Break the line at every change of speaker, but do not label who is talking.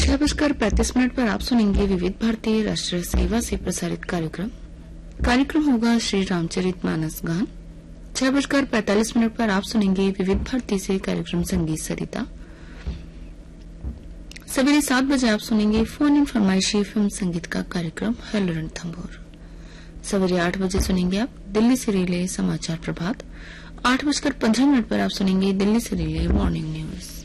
6:35 पर आप सुनेंगे विविध भारतीय राष्ट्रीय सेवा से प्रसारित कार्यक्रम होगा श्री रामचरितमानस गान। 6:45 पर आप सुनेंगे विविध भारती से कार्यक्रम संगीत सरिता। सवेरे 7 बजे आप सुनेंगे फोन इन फरमाइशी फिल्म संगीत का कार्यक्रम हेलो रणथंभौर। सवेरे 8 बजे सुनेंगे आप दिल्ली से रिले समाचार प्रभात। 8:15 पर आप सुनेंगे दिल्ली से रिले मॉर्निंग न्यूज।